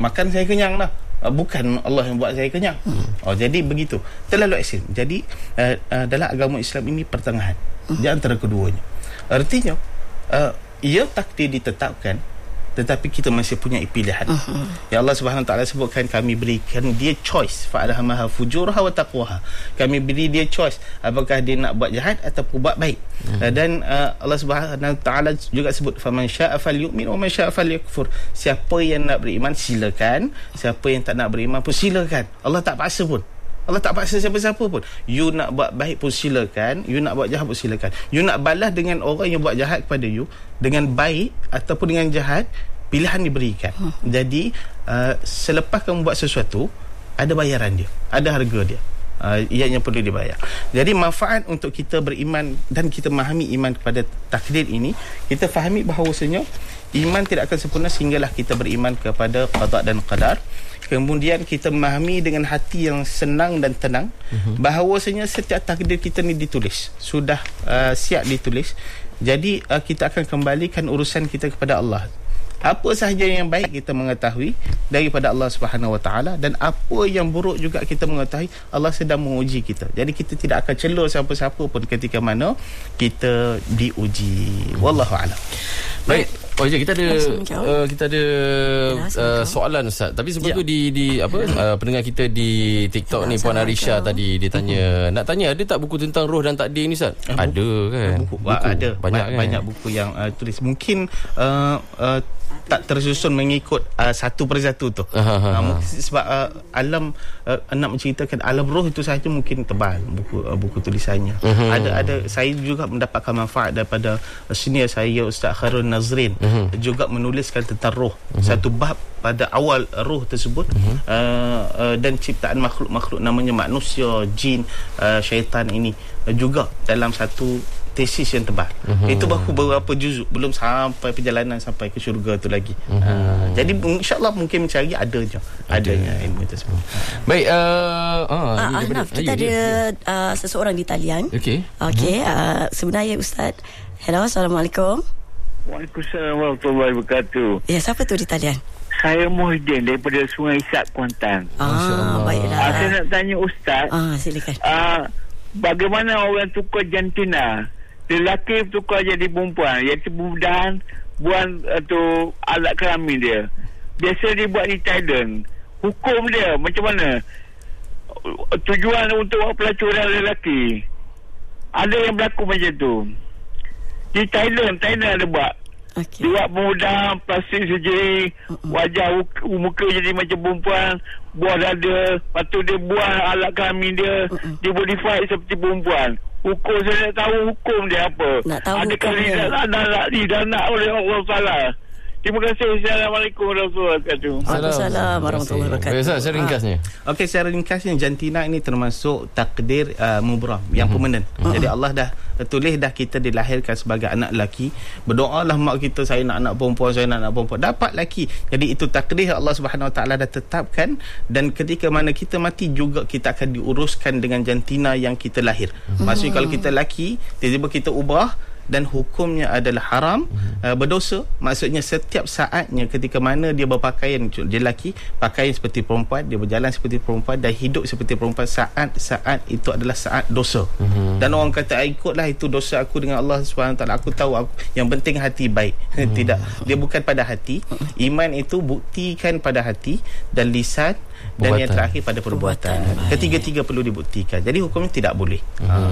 makan saya kenyang dah. Bukan Allah yang buat saya kenyang. Jadi begitu. Terlalu ekstrim. Jadi dalam agama Islam ini pertengahan di antara keduanya. Artinya ia takdir ditetapkan, tetapi kita masih punya pilihan. Ya Allah Subhanahu Wa Taala sebutkan, kami berikan dia choice, fa'alhamaha fujuraha wa taqwaha. Kami beri dia choice, apakah dia nak buat jahat ataupun buat baik. Dan Allah Subhanahu Wa Taala juga sebut, faman syaa'a falyu'min wa man syaa'a falyakfur. Siapa yang nak beriman silakan, siapa yang tak nak beriman pun silakan. Allah tak paksa pun. Allah tak paksa siapa-siapa pun. You nak buat baik pun silakan, you nak buat jahat pun silakan. You nak balas dengan orang yang buat jahat kepada you dengan baik ataupun dengan jahat, pilihan diberikan. Jadi selepas kamu buat sesuatu, ada bayaran dia, ada harga dia, yang perlu dibayar. Jadi manfaat untuk kita beriman dan kita memahami iman kepada takdir ini, kita fahami bahawasanya iman tidak akan sempurna sehinggalah kita beriman kepada qada dan qadar. Kemudian kita memahami dengan hati yang senang dan tenang bahawasanya setiap takdir kita ni ditulis, sudah siap ditulis. Jadi kita akan kembalikan urusan kita kepada Allah. Apa sahaja yang baik kita mengetahui daripada Allah Subhanahu Wa Taala, dan apa yang buruk juga kita mengetahui Allah sedang menguji kita. Jadi kita tidak akan celur siapa-siapa pun ketika mana kita diuji. Wallahu a'lam. Baik. Kita ada soalan Ustaz. Tapi sebelum tu di pendengar kita di TikTok ni, Puan Arisha tadi dia tanya, nak tanya ada tak buku tentang roh dan takdir ni Ustaz? Ada kan? Buku. Ada banyak buku yang tulis. Mungkin tak tersusun mengikut satu persatu tu. Sebab alam nak menceritakan alam roh itu sahaja mungkin tebal buku tulisannya. Ada saya juga mendapatkan manfaat daripada senior saya Ustaz Khairul Nazrin, juga menuliskan tentang roh, satu bab pada awal roh tersebut, dan ciptaan makhluk-makhluk namanya manusia, jin, syaitan ini juga dalam satu tesis yang tebal. Itu baru beberapa juzuk, belum sampai perjalanan sampai ke syurga tu lagi. Jadi insya-Allah mungkin mencari adanya ilmu tersebut. Baik, kita ada seseorang di talian. Okey. Sebenarnya Ustaz. Hello, Assalamualaikum. Waalaikumsalam warahmatullahi wabarakatuh. Ya, siapa tu di talian? Saya Muhyiddin daripada Sungai Isak, Kuantan. Baiklah. Saya nak tanya Ustaz. Silakan. Bagaimana orang tukar jantina, lelaki tukar jadi perempuan, iaitu kemudahan buang tu alat kelamin dia. Biasa dia buat di Thailand. Hukum dia macam mana? Tujuan untuk pelacuran lelaki. Ada yang berlaku macam tu. Di Thailand ada buat. Dia buat pemudahan plastik surgery, wajah muka jadi macam perempuan, buah dada, lepas tu dia buang alat kelamin dia, dia modify seperti perempuan. Hukum, saya nak tahu hukum dia apa. Adakah dia nak oleh Allah Taala? Terima kasih. Assalamualaikum warahmatullahi wabarakatuh. Waalaikumsalam warahmatullahi wabarakatuh. Secara ringkasnya. Okey, secara ringkasnya jantina ini termasuk takdir mubram yang permanen. Jadi Allah dah tulis dah kita dilahirkan sebagai anak lelaki. Berdoalah mak kita, saya nak anak perempuan, saya nak anak perempuan, dapat lelaki. Jadi itu takdir Allah Subhanahu Wa Taala dah tetapkan, dan ketika mana kita mati juga kita akan diuruskan dengan jantina yang kita lahir. Maksudnya kalau kita lelaki, tiba-tiba kita ubah dan hukumnya adalah haram, berdosa. Maksudnya setiap saatnya ketika mana dia berpakaian, dia lelaki pakaian seperti perempuan, dia berjalan seperti perempuan dan hidup seperti perempuan, saat itu adalah saat dosa. Dan orang kata ikutlah itu dosa aku dengan Allah SWT, aku tahu yang penting hati baik. Tidak, dia bukan pada hati. Iman itu buktikan pada hati dan lisan, dan yang terakhir pada perbuatan. Ketiga-tiga perlu dibuktikan. Jadi hukumnya tidak boleh.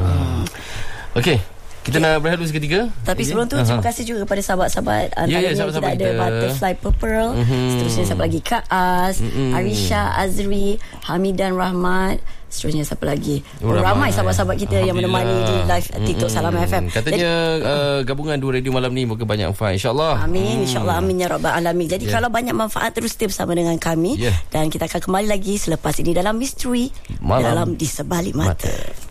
Okey, kita nak berehat dulu seketika. Tapi sebelum tu terima kasih juga kepada sahabat-sahabat. Antaranya kita ada Butterfly Purple, seterusnya siapa lagi, Kak Az, Arisha, Azri, Hamidan Rahmat, seterusnya siapa lagi, ramai sahabat-sahabat kita yang menemani di live TikTok Salam FM. Katanya gabungan dua radio malam ni moga banyak manfaat, insyaAllah. Amin, insyaAllah, amin ya rabbal alamin. Jadi kalau banyak manfaat, terus stay bersama dengan kami, dan kita akan kembali lagi selepas ini dalam Misteri Dalam Di Sebalik Mata.